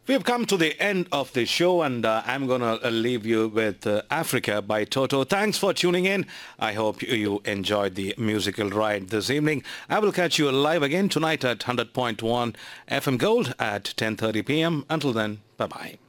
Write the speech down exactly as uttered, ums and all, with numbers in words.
We've come to the end of the show, and uh, I'm going to uh, leave you with uh, Africa by Toto. Thanks for tuning in. I hope you you enjoyed the musical ride this evening. I will catch you live again tonight at one hundred point one F M Gold at ten thirty p m. Until then, bye-bye.